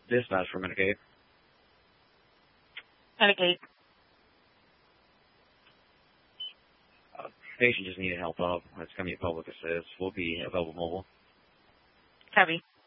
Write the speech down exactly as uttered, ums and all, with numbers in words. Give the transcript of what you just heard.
Dispatch for Medicaid. Medicaid. Uh, patient just needed help up. It's going to be a public assist. We'll be available mobile. Copy.